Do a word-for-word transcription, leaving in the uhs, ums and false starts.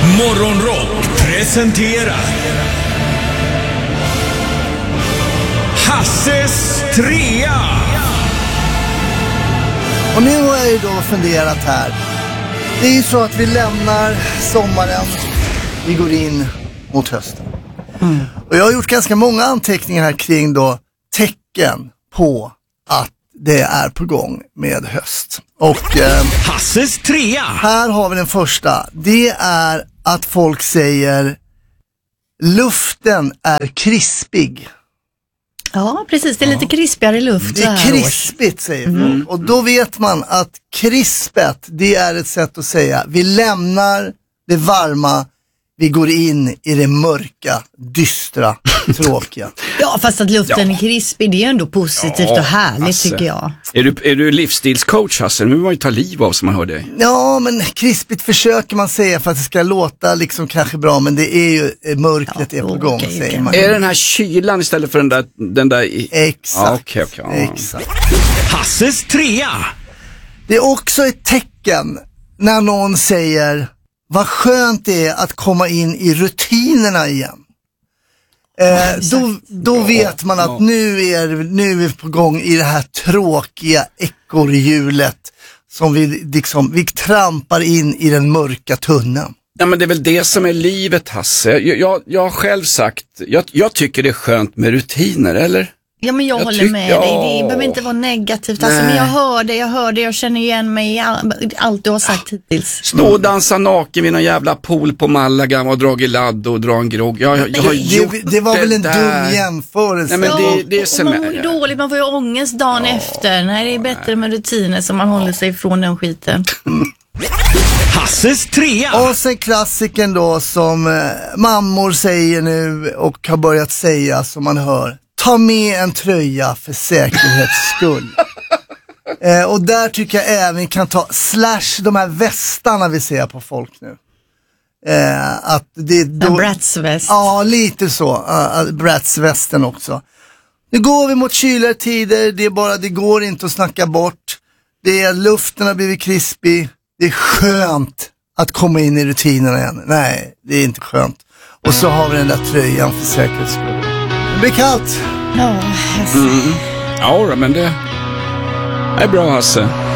Morgonrock presenterar Hasses trea. Och nu har jag ju då funderat här. Det är ju så att vi lämnar sommaren, vi går in mot hösten. Mm. Och jag har gjort ganska många anteckningar här kring då tecken på att det är på gång med höst. Och eh, Hasses trea. Här har vi den första. Det är att folk säger luften är krispig. Ja, precis. Det är lite krispigare luft. Det är krispigt, säger folk. Mm. Och då vet man att krispet, det är ett sätt att säga vi lämnar det varma, vi går in i det mörka, dystra, tråkiga. Ja, fast att luften ja. är krispig, det är ändå positivt ja, och härligt Hasse. tycker jag. Är du, är du livsstilscoach, Hasse? Nu vill man ju ta liv av som man hör dig. Ja, men krispigt försöker man säga för att det ska låta liksom kanske bra, men det är ju mörkret ja, är på gång, okay, säger okay. man. Är det den här kylan istället för den där... Den där i... Exakt, ja, okay, okay. Ja. exakt. Hasses trea. Det är också ett tecken när någon säger vad skönt det är att komma in i rutinerna igen. Eh, då då vet man att nu är, nu är vi på gång i det här tråkiga ekorrhjulet som vi liksom, vi trampar in i den mörka tunneln. Ja, men det är väl det som är livet, Hasse. Jag, jag, jag har själv sagt, jag, jag tycker det är skönt med rutiner, eller? Ja, men jag, jag håller tyck- med ja. dig. Det behöver inte vara negativt. Alltså, men jag hör det, jag hör det, jag känner igen mig i all, allt du har sagt ja. hittills. Stå och dansa naken vid någon jävla pool på Malaga och dra i ladd och dra en grogg. Jag, jag, jag har det, gjort det, det var det väl en där. dum jämförelse. Nej, men det, det är och, och man mår ju dåligt, man får ju ångest dagen ja. efter. Nej, det är bättre med rutiner så man håller sig ifrån den skiten. Hasses trea. Och sen klassiken då som eh, mammor säger nu och har börjat säga som man hör. Ta med en tröja för säkerhets skull. eh, och där tycker jag även vi kan ta slash de här västarna vi ser på folk nu. Eh, att det då, en Bratz-väst. Ja, lite så. Uh, Bratz-västen också. Nu går vi mot kylare tider. Det är bara, det går inte att snacka bort. Det är, luften har blivit krispig. Det är skönt att komma in i rutinerna igen. Nej, det är inte skönt. Och så har vi den där tröjan för säkerhets skull. Det blir kallt. Ja, mm. ja men det är bra, Hasse.